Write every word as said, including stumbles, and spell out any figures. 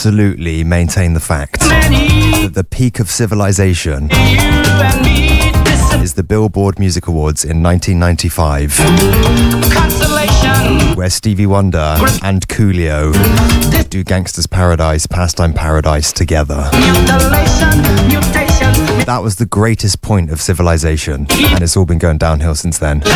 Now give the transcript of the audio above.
absolutely maintain the fact that the peak of civilization is the Billboard Music Awards in nineteen ninety-five, where Stevie Wonder and Coolio do Gangsta's Paradise, Pastime Paradise together. That was the greatest point of civilization, and it's all been going downhill since then.